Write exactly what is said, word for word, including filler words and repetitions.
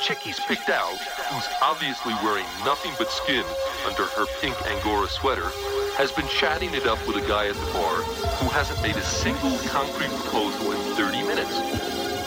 chick he's picked out, who's obviously wearing nothing but skin under her pink Angora sweater, has been chatting it up with a guy at the bar who hasn't made a single concrete proposal in thirty minutes.